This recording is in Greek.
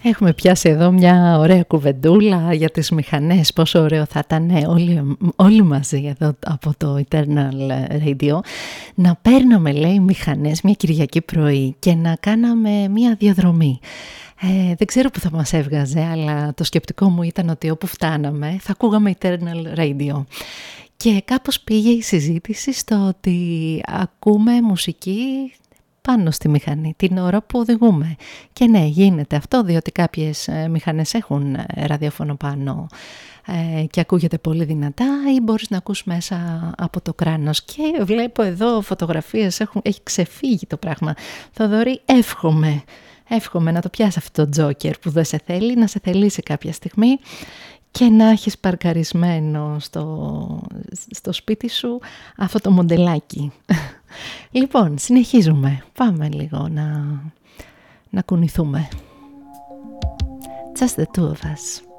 Έχουμε πιάσει εδώ μια ωραία κουβεντούλα για τις μηχανές. Πόσο ωραίο θα ήταν όλοι μαζί εδώ από το Eternal Radio να παίρναμε, λέει, μηχανές μια Κυριακή πρωί και να κάναμε μια διαδρομή. Δεν ξέρω που θα μας έβγαζε, αλλά το σκεπτικό μου ήταν ότι όπου φτάναμε θα ακούγαμε Eternal Radio. Και κάπως πήγε η συζήτηση στο ότι ακούμε μουσική πάνω στη μηχανή την ώρα που οδηγούμε. Και ναι, γίνεται αυτό, διότι κάποιες μηχανές έχουν ραδιόφωνο πάνω και ακούγεται πολύ δυνατά, ή μπορείς να ακούς μέσα από το κράνος. Και βλέπω εδώ φωτογραφίες, έχει ξεφύγει το πράγμα. Θοδωρή, εύχομαι να το πιάσει αυτό το τζόκερ που δεν σε θέλει, να σε θελήσει κάποια στιγμή και να έχεις παρκαρισμένο στο σπίτι σου αυτό το μοντελάκι. Λοιπόν, συνεχίζουμε. Πάμε λίγο να κουνηθούμε. Just the two of us.